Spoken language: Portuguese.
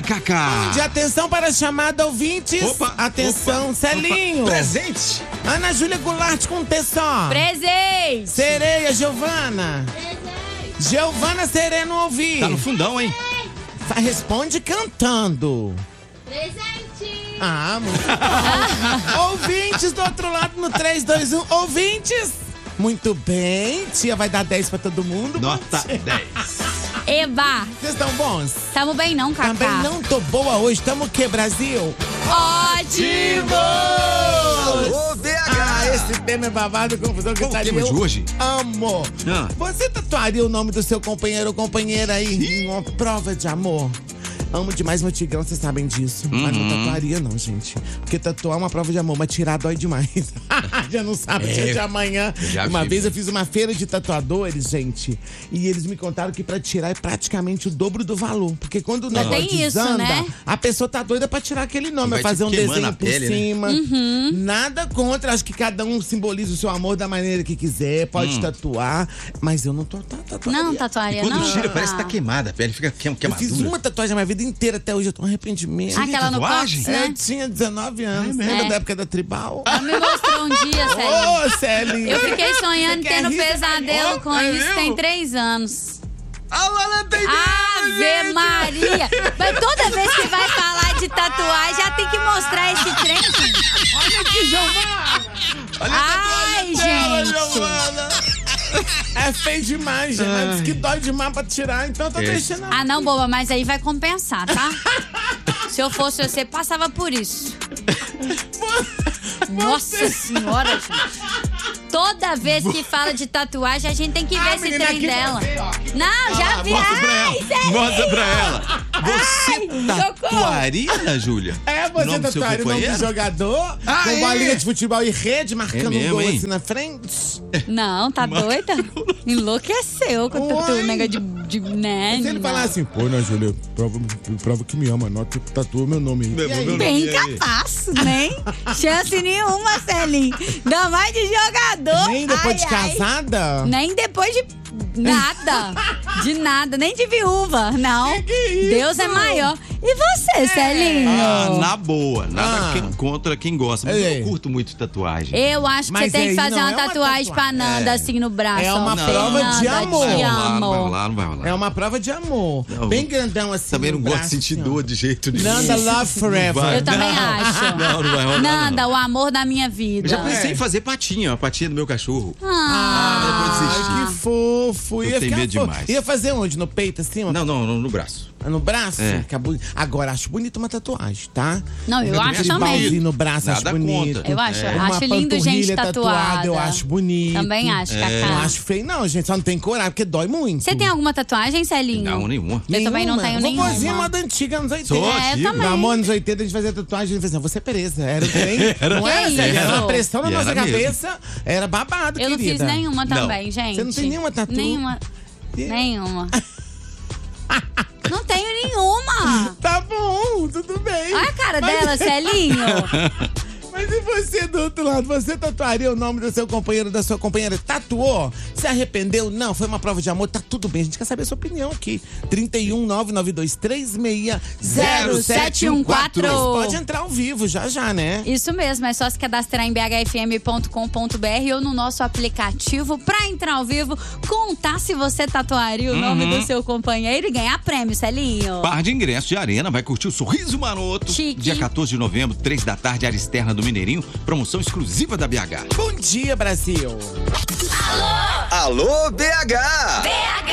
Cacá. De atenção para a chamada, ouvintes. Opa, atenção, Celinho. Presente. Ana Júlia Goulart com T só. Presente. Sereia, Giovana. Giovana Sereno ouvir. Tá no fundão, hein? Responde cantando. Presente! Ah, muito bom. Ouvintes do outro lado no 3, 2, 1. Ouvintes. Muito bem. Tia vai dar 10 pra todo mundo. Nota 10. Eba. Vocês estão bons? Tamo bem não, Cacá? Também não tô boa hoje. Tamo o quê, Brasil? Ótimo! Alô, BH. Esse tema é babado, confusão, Qual o gritaria. tema de hoje? Amo. Ah. Você tatuaria o nome do seu companheiro ou companheira aí em uma prova de amor? Amo demais meu tigrão, vocês sabem disso. Mas não tatuaria não, gente. Porque tatuar é uma prova de amor, mas tirar dói demais. Já não sabe o dia de amanhã. Uma vez eu fiz uma feira de tatuadores, gente. E eles me contaram que pra tirar é praticamente o dobro do valor. Porque quando o negócio tem isso, desanda, né? a pessoa tá doida pra tirar aquele nome. Vai Vai fazer um queimando desenho a por pele, né? cima. Nada contra. Acho que cada um simboliza o seu amor da maneira que quiser. Pode tatuar. Mas eu não tô tatuando. Não, tatuaria Quando não. tira, parece que tá queimada. A pele fica Eu queimadura. fiz uma tatuagem a minha vida inteira, até hoje eu tô um arrependimento. Aquela no tatuagem? cóccix, né? Eu tinha 19 anos, mesmo? lembra da época da Tribal? Ela me mostrou um dia, Celinho. Ô, Celinho! Eu fiquei sonhando, Você quer tendo rir, pesadelo você com vai- isso É tem mesmo? 3 anos. A Lana tem Ave Maria! Mas toda vez que vai falar de tatuagem, já tem que mostrar esse trem. Olha aqui, Giovana! Ai, gente! Giovana! É feio demais, gente. Diz que dói demais pra tirar, então eu tô deixando. Ah, não, boba, mas aí vai compensar, tá? Se eu fosse você, passava por isso. Nossa senhora, gente. Toda vez que fala de tatuagem, a gente tem que ver esse menina, trem aqui dela. você, ó, aqui. Não, já vi. Mostra pra ela. Ai, Celinho! Mostra pra ela. Você socorro. tatuaria, Ana Júlia? É, O você nome do seu tatuaria o nome do companheiro? jogador, Ah, com é? bolinha de futebol e rede, marcando mesmo, um gol hein? assim na frente. Não, tá doida? Enlouqueceu com o Oi. negócio de né? Se ele falar assim, pô, Ana Júlia, prova que me ama, nota tatua meu nome aí. E aí? Bem capaz, nem chance nenhuma, Celinho. Ainda mais de jogador. Nem depois de Ai, ai. casada? Nem depois de nada. De nada, nem de viúva, não. Que isso? Deus é maior. E você, Celinho? Ah, na boa. Nada Ah. contra quem gosta. Mas Ei. eu curto muito tatuagem. Eu acho que Mas você tem que aí fazer não uma é uma tatuagem pra Nanda, É. assim, no braço. É uma ó. prova de Nanda, amor. te Não vai rolar, amo. não vai rolar, não vai rolar. É uma prova de amor. Não. Bem grandão assim. Também no não gosto de braço, sentir assim, ó. dor de jeito nenhum. Nanda Love Forever. vai. Eu também Não. acho. Não vai rolar, Nanda, não. o amor da minha vida. Eu já pensei em fazer patinha, a patinha do meu cachorro. Ah, depois desisti. Ai, que fofo. Eu Ia tenho ficar medo fofo. demais. Ia fazer onde? No peito, assim? Não, no braço. No braço? É. Fica Agora, acho bonito uma tatuagem, tá? Não, eu acho Tribalzinho também. no braço, Nada acho bonito. contra. Eu acho, Uma acho lindo gente panturrilha tatuada. Eu acho bonito. Também acho, Cacá. Não acho feio, não, gente. Só não tem coragem, porque dói muito. Você tem alguma tatuagem, Celinho? Não, nenhuma. Eu também não tenho nenhuma. Vovozinha moda antiga, anos 80. Sou, É, tio. também. Na moda anos 80, a gente fazia tatuagem e fazia, você é presa. Era o trem. Não era, Que sério, era isso? uma pressão na E nossa era mesmo. cabeça. Era babado, Eu não querida. fiz nenhuma também, gente. Você não tem nenhuma tatu? Nenhuma. Nenhuma. Não tenho nenhuma. Tá bom, tudo bem. Olha a cara dela, Celinho. Mas e você do outro lado? Você tatuaria o nome do seu companheiro, da sua companheira? Tatuou? Se arrependeu? Não, foi uma prova de amor? Tá tudo bem, a gente quer saber a sua opinião aqui. 31-992-36-0714. Pode entrar ao vivo, já, né? Isso mesmo, é só se cadastrar em bhfm.com.br ou no nosso aplicativo pra entrar ao vivo, contar se você tatuaria o nome do seu companheiro e ganhar prêmio, Celinho. Par de ingressos de arena, vai curtir o Sorriso Maroto. Chique. Dia 14 de novembro, 3 da tarde, área externa do Mineirinho. Promoção exclusiva da BH. Bom dia, Brasil. Alô, BH! BH!